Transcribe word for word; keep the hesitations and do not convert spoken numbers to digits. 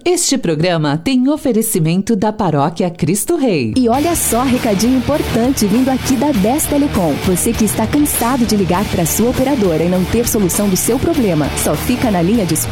Este programa tem oferecimento da Paróquia Cristo Rei. E olha só, recadinho importante vindo aqui da dez Telecom. Você que está cansado de ligar para sua operadora e não ter solução do seu problema, só fica na linha de espera